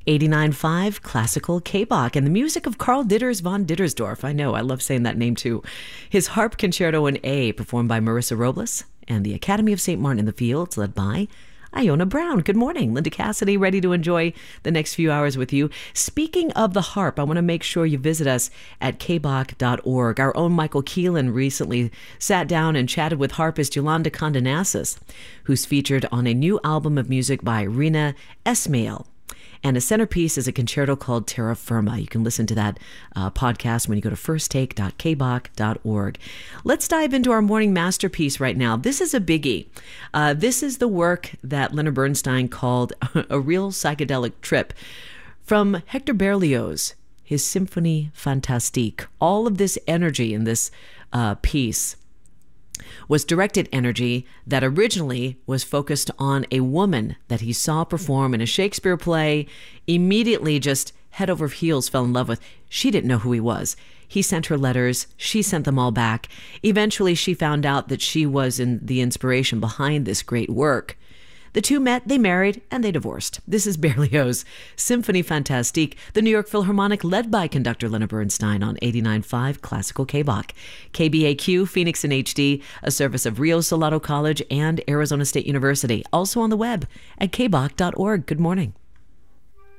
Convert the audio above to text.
89.5 Classical K-Bach, and the music of Karl Ditters von Dittersdorf. I know, I love saying that name too. His Harp Concerto in A, performed by Marissa Robles, and the Academy of St. Martin in the Fields, led by Iona Brown. Good morning. Linda Cassidy, ready to enjoy the next few hours with you. Speaking of the harp, I want to make sure you visit us at kbach.org. Our own Michael Keelan recently sat down and chatted with harpist Yolanda Condonassis, who's featured on a new album of music by Rina Esmail. And a centerpiece is a concerto called Terra Firma. You can listen to that podcast when you go to firsttake.kbach.org. Let's dive into our morning masterpiece right now. This is a biggie. This is the work that Leonard Bernstein called a real psychedelic trip. From Hector Berlioz, his Symphonie Fantastique. All of this energy in this piece was directed energy that originally was focused on a woman that he saw perform in a Shakespeare play, immediately just head over heels fell in love with. She didn't know who he was. He sent her letters. She sent them all back. Eventually, she found out that she was the inspiration behind this great work. The two met, they married, and they divorced. This is Berlioz' Symphonie Fantastique, the New York Philharmonic led by conductor Leonard Bernstein on 89.5 Classical K-Bach. KBAQ, Phoenix in HD, a service of Rio Salado College and Arizona State University. Also on the web at kbach.org. Good morning.